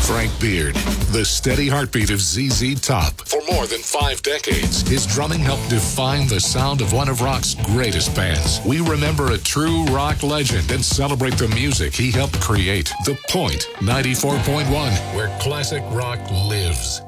Frank Beard, the steady heartbeat of ZZ Top. For more than 5 decades, his drumming helped define the sound of one of rock's greatest bands. We remember a true rock legend and celebrate the music he helped create. The Point 94.1, where classic rock lives.